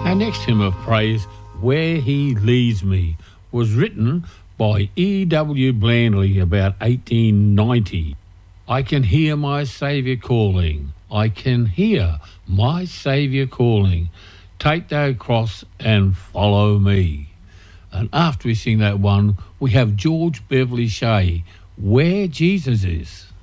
Our next hymn of praise, Where He Leads Me, was written by E.W. Blandley about 1890. I can hear my Saviour calling. I can hear my Saviour calling. Take thy cross and follow me. And after we sing that one, we have George Beverly Shea, Where Jesus Is.